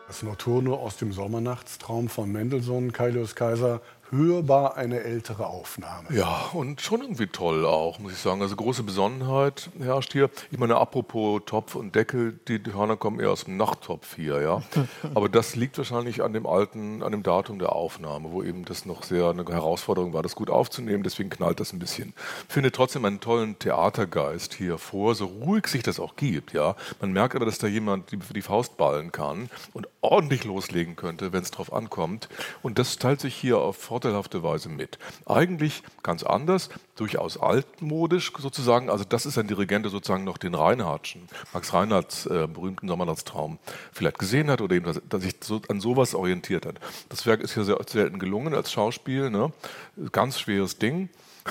Das Notturno aus dem Sommernachtstraum von Mendelssohn, Kylios Kaiser, hörbar eine ältere Aufnahme. Ja, und schon irgendwie toll auch, muss ich sagen. Also große Besonnenheit herrscht hier. Ich meine, apropos Topf und Deckel, die Hörner kommen eher aus dem Nachttopf hier, ja. Aber das liegt wahrscheinlich an dem Datum der Aufnahme, wo eben das noch sehr eine Herausforderung war, das gut aufzunehmen. Deswegen knallt das ein bisschen. Ich finde trotzdem einen tollen Theatergeist hier vor, so ruhig sich das auch gibt, ja. Man merkt aber, dass da jemand die Faust ballen kann und ordentlich loslegen könnte, wenn es drauf ankommt. Und das teilt sich hier auf vorteilhafte Weise mit. Eigentlich ganz anders, durchaus altmodisch sozusagen. Also das ist ein Dirigent, der sozusagen noch den Reinhardtschen, Max Reinhardts berühmten Sommernachtstraum vielleicht gesehen hat oder eben, dass sich so an sowas orientiert hat. Das Werk ist hier sehr selten gelungen als Schauspiel, ne? Ganz schweres Ding.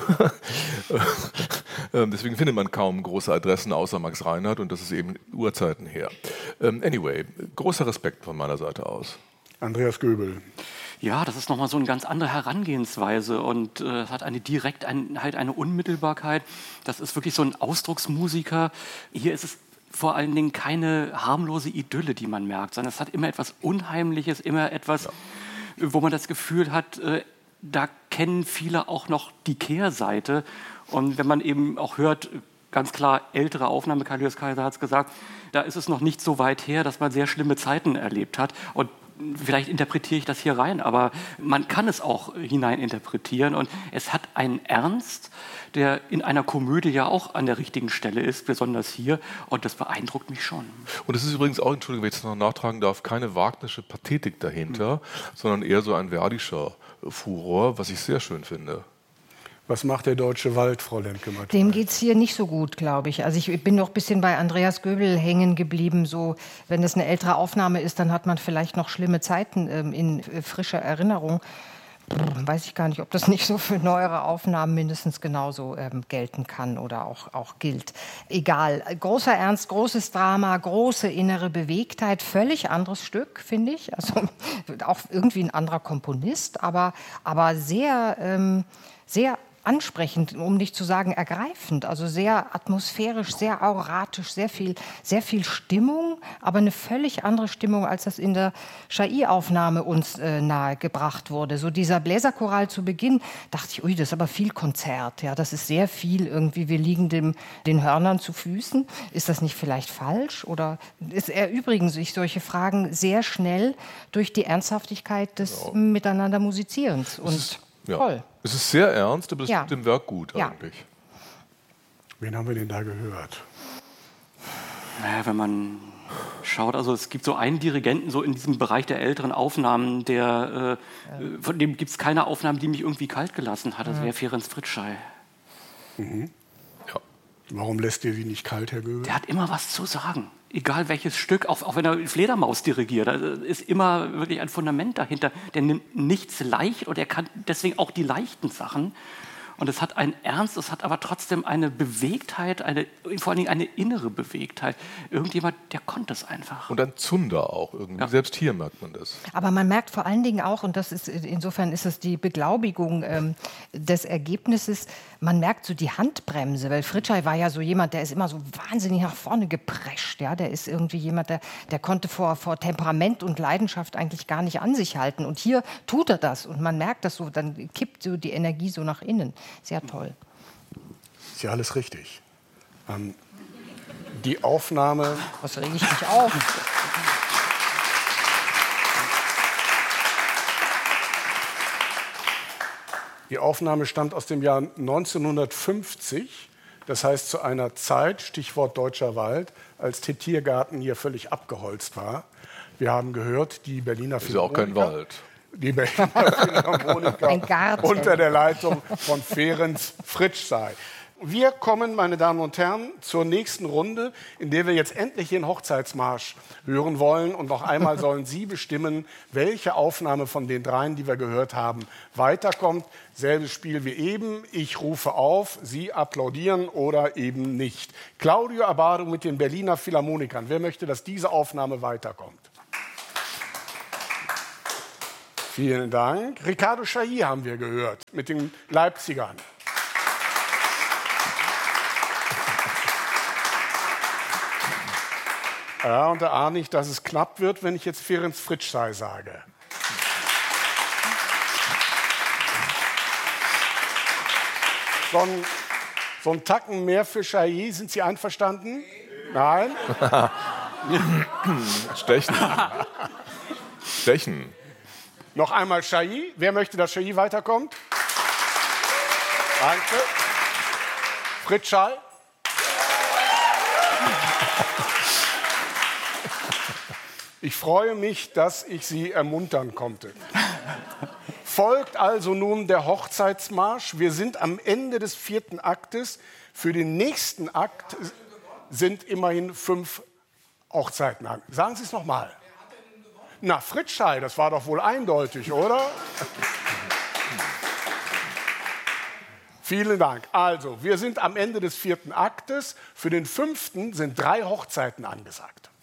Deswegen findet man kaum große Adressen außer Max Reinhardt und das ist eben Urzeiten her. Anyway, großer Respekt von meiner Seite aus. Andreas Göbel. Ja, das ist nochmal so eine ganz andere Herangehensweise und es hat eine Unmittelbarkeit. Das ist wirklich so ein Ausdrucksmusiker. Hier ist es vor allen Dingen keine harmlose Idylle, die man merkt, sondern es hat immer etwas Unheimliches, immer etwas, wo man das Gefühl hat, da kennen viele auch noch die Kehrseite. Und wenn man eben auch hört, ganz klar ältere Aufnahme, Kylios Kaiser hat es gesagt, da ist es noch nicht so weit her, dass man sehr schlimme Zeiten erlebt hat. Und vielleicht interpretiere ich das hier rein, aber man kann es auch hineininterpretieren und es hat einen Ernst, der in einer Komödie ja auch an der richtigen Stelle ist, besonders hier, und das beeindruckt mich schon. Und es ist übrigens auch, Entschuldigung, wenn ich das noch nachtragen darf, keine Wagnersche Pathetik dahinter, sondern eher so ein Verdischer Furor, was ich sehr schön finde. Was macht der Deutsche Wald, Frau Lemke-Matthei? Dem geht es hier nicht so gut, glaube ich. Also ich bin noch ein bisschen bei Andreas Göbel hängen geblieben. So, wenn es eine ältere Aufnahme ist, dann hat man vielleicht noch schlimme Zeiten in frischer Erinnerung. Weiß ich gar nicht, ob das nicht so für neuere Aufnahmen mindestens genauso gelten kann oder auch gilt. Egal. Großer Ernst, großes Drama, große innere Bewegtheit. Völlig anderes Stück, finde ich. Also auch irgendwie ein anderer Komponist, aber sehr ansprechend, um nicht zu sagen ergreifend, also sehr atmosphärisch, sehr auratisch, sehr viel Stimmung, aber eine völlig andere Stimmung, als das in der Chailly-Aufnahme uns nahegebracht wurde. So dieser Bläserchoral zu Beginn, dachte ich, ui, das ist aber viel Konzert, ja, das ist sehr viel irgendwie, wir liegen den Hörnern zu Füßen. Ist das nicht vielleicht falsch? Oder erübrigen sich solche Fragen sehr schnell durch die Ernsthaftigkeit des Miteinander Musizierens und toll. Es ist sehr ernst, aber es tut dem Werk gut eigentlich. Wen haben wir denn da gehört? Naja, wenn man schaut, also es gibt so einen Dirigenten so in diesem Bereich der älteren Aufnahmen, von dem gibt es keine Aufnahmen, die mich irgendwie kalt gelassen hat. Das wäre Ferenc Fritzschei. Mhm. Ja. Warum lässt ihr sie nicht kalt, Herr Göbel? Der hat immer was zu sagen. Egal welches Stück, auch wenn er Fledermaus dirigiert, da ist immer wirklich ein Fundament dahinter. Der nimmt nichts leicht und er kann deswegen auch die leichten Sachen. Und es hat einen Ernst, es hat aber trotzdem eine Bewegtheit, vor allen Dingen eine innere Bewegtheit. Irgendjemand, der konnte es einfach. Und ein Zunder auch irgendwie. Ja. Selbst hier merkt man das. Aber man merkt vor allen Dingen auch, und insofern ist es die Beglaubigung des Ergebnisses, man merkt so die Handbremse, weil Fritzschei war ja so jemand, der ist immer so wahnsinnig nach vorne geprescht. Ja? Der ist irgendwie jemand, der konnte vor Temperament und Leidenschaft eigentlich gar nicht an sich halten. Und hier tut er das und man merkt das so, dann kippt so die Energie so nach innen. Sehr toll. Ist ja alles richtig. Die Aufnahme... Was rege ich mich auf? Die Aufnahme stammt aus dem Jahr 1950. Das heißt zu einer Zeit, Stichwort Deutscher Wald, als der Tiergarten hier völlig abgeholzt war. Wir haben gehört, die Berliner Philharmoniker... Ist ja auch kein Wald. Die Berliner Philharmoniker unter der Leitung von Ferenc Fritzschei. Wir kommen, meine Damen und Herren, zur nächsten Runde, in der wir jetzt endlich den Hochzeitsmarsch hören wollen. Und noch einmal sollen Sie bestimmen, welche Aufnahme von den dreien, die wir gehört haben, weiterkommt. Selbes Spiel wie eben. Ich rufe auf, Sie applaudieren oder eben nicht. Claudio Abbado mit den Berliner Philharmonikern. Wer möchte, dass diese Aufnahme weiterkommt? Vielen Dank. Riccardo Chailly haben wir gehört mit den Leipzigern. Ja, und da ahne ich, dass es knapp wird, wenn ich jetzt Ferenc Fritzschei sage. So ein Tacken mehr für Chailly. Sind Sie einverstanden? Nein? Stechen. Stechen. Noch einmal Chailly. Wer möchte, dass Chailly weiterkommt? Danke. Fritzschei. Ich freue mich, dass ich Sie ermuntern konnte. Folgt also nun der Hochzeitsmarsch. Wir sind am Ende des 4. Aktes. Für den nächsten Akt sind immerhin 5 Hochzeiten an. Sagen Sie es noch mal. Na, Fritzschei, das war doch wohl eindeutig, oder? Vielen Dank. Also, wir sind am Ende des 4. Aktes. Für den 5. sind 3 Hochzeiten angesagt.